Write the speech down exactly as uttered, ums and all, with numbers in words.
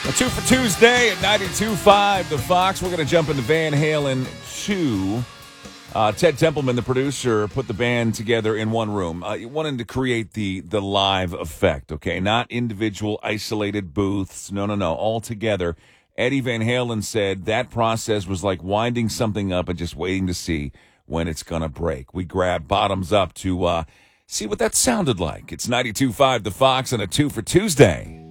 A two for Tuesday at ninety-two point five The Fox. We're going to jump into Van Halen two. Uh, Ted Templeman, the producer, put the band together in one room. Uh, he wanted to create the the live effect, okay? Not individual isolated booths. No, no, no. All together. Eddie Van Halen said that process was like winding something up and just waiting to see when it's going to break. We grabbed Bottoms Up to uh, see what that sounded like. It's ninety-two point five The Fox and a two for Tuesday.